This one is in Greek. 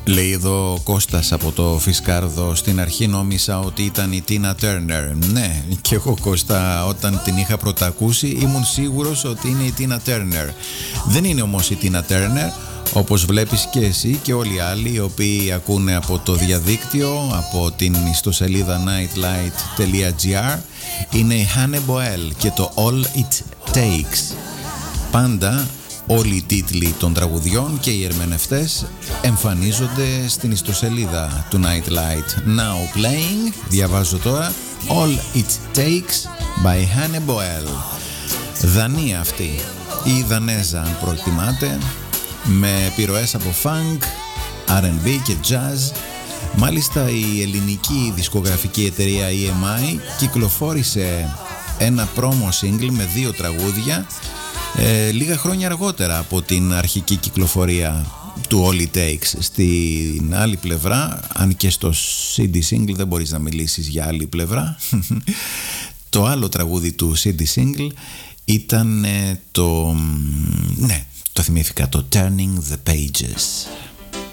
Λέει εδώ ο Κώστας από το Φισκάρδο, στην αρχή νόμισα ότι ήταν η Τίνα Τέρνερ. Ναι, και εγώ Κώστα όταν την είχα πρωτακούσει ήμουν σίγουρος ότι είναι η Τίνα Τέρνερ. Δεν είναι όμως η Τίνα Τέρνερ, όπως βλέπεις και εσύ και όλοι οι άλλοι οι οποίοι ακούνε από το διαδίκτυο, από την ιστοσελίδα nightlight.gr. Είναι η Hannah Boel και το All It Takes. Πάντα όλοι οι τίτλοι των τραγουδιών και οι ερμηνευτές εμφανίζονται στην ιστοσελίδα του Nightlight. Now playing, διαβάζω τώρα, All It Takes by Hannah Boel. Δανία αυτή, ή Δανέζα αν προτιμάτε, με επιρροές από funk, R&B και jazz. Μάλιστα η ελληνική δισκογραφική εταιρεία EMI κυκλοφόρησε ένα promo single με 2 τραγούδια λίγα χρόνια αργότερα από την αρχική κυκλοφορία του All It Takes. Στην άλλη πλευρά, αν και στο CD single δεν μπορείς να μιλήσεις για άλλη πλευρά, το άλλο τραγούδι του CD single ήταν το θυμήθηκα, το Turning the Pages.